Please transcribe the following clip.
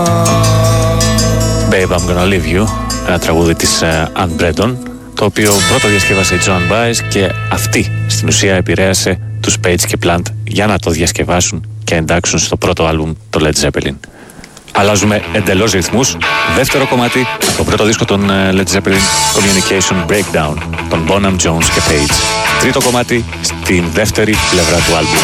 Babe, I'm Gonna Leave You, ένα τραγούδι της Ann Brenton, το οποίο πρώτο διασκεύασε η Joan Baez και αυτή στην ουσία επηρέασε τους Page και Plant για να το διασκευάσουν και εντάξουν στο πρώτο άλμπουμ το Led Zeppelin. Αλλάζουμε εντελώς ρυθμούς. Δεύτερο κομμάτι, το πρώτο δίσκο των Led Zeppelin, Communication Breakdown, των Bonham, Jones και Page. Τρίτο κομμάτι στην δεύτερη πλευρά του άλμπουμ.